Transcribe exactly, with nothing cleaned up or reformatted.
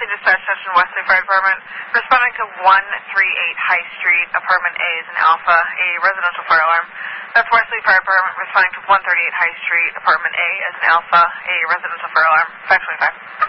Wesley Dispatch Station, Wesley Fire Department. Responding to one thirty-eight High Street, Apartment A is an Alpha, a residential fire alarm. That's Wesley Fire Department responding to one thirty-eight High Street, Apartment A as an Alpha, a residential fire alarm. five twenty-five.